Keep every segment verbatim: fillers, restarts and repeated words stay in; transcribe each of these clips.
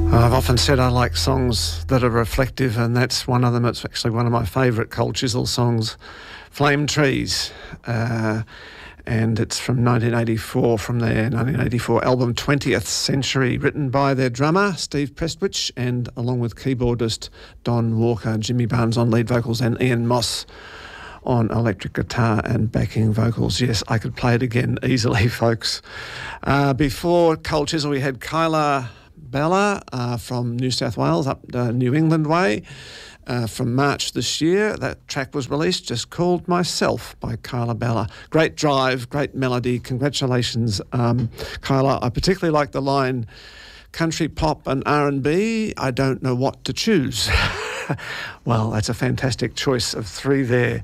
I've often said I like songs that are reflective, and that's one of them. It's actually one of my favourite Cold Chisel songs, Flame Trees. Uh, and it's from nineteen eighty-four, from their nineteen eighty-four album twentieth Century, written by their drummer, Steve Prestwich, and along with keyboardist Don Walker, Jimmy Barnes on lead vocals, and Ian Moss on electric guitar and backing vocals. Yes, I could play it again easily, folks. Uh, before Cold Chisel, we had Kyla Bella uh, from New South Wales, up uh, New England way. Uh, from March this year, that track was released, just called Myself by Kyla Bella. Great drive, great melody. Congratulations, um, Kyla. I particularly like the line, country, pop and R and B, I don't know what to choose. Well, that's a fantastic choice of three there.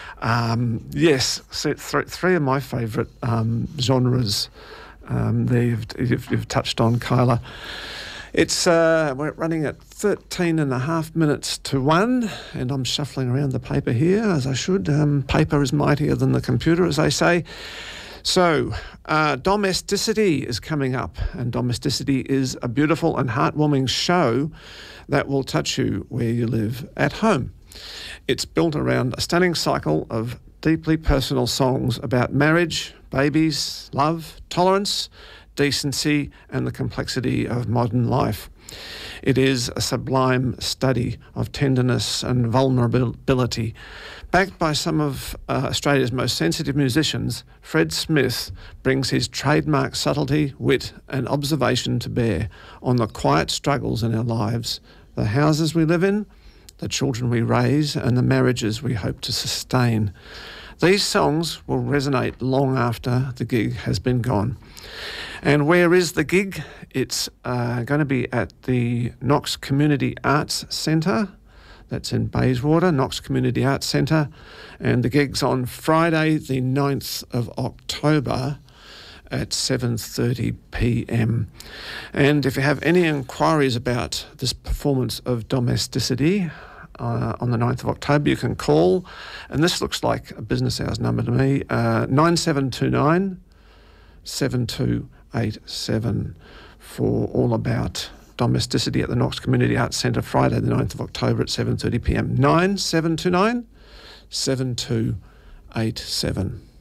Um, yes, so th- three of my favourite um, genres um, there you've, you've, you've touched on, Kyla. It's uh, we're running at thirteen and a half minutes to one, and I'm shuffling around the paper here, as I should. Um, paper is mightier than the computer, as they say. So, uh, Domesticity is coming up, and Domesticity is a beautiful and heartwarming show that will touch you where you live at home. It's built around a stunning cycle of deeply personal songs about marriage, babies, love, tolerance, decency and the complexity of modern life. It is a sublime study of tenderness and vulnerability. Backed by some of uh, Australia's most sensitive musicians, Fred Smith brings his trademark subtlety, wit and observation to bear on the quiet struggles in our lives, the houses we live in, the children we raise and the marriages we hope to sustain. These songs will resonate long after the gig has been gone. And where is the gig? It's uh, going to be at the Knox Community Arts Centre. That's in Bayswater, Knox Community Arts Centre. And the gig's on Friday, the ninth of October at seven thirty p m. And if you have any inquiries about this performance of Domesticity uh, on the ninth of October, you can call, and this looks like a business hours number to me, uh, nine seven two nine, seven two eight seven for all about Domesticity at the Knox Community Arts Centre, Friday the ninth of October at seven thirty p m. nine seven two nine, seven two eight seven.